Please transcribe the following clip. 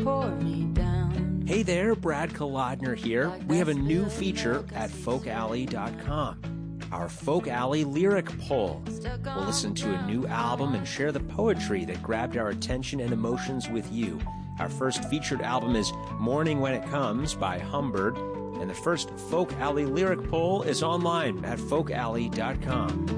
pour me down. Hey there, Brad Kolodner here. We have a new feature at folkalley.com. Our Folk Alley Lyric Poll. We'll listen to a new album and share the poetry that grabbed our attention and emotions with you. Our first featured album is Morning When It Comes by Humbird, and the first Folk Alley Lyric Poll is online at folkalley.com.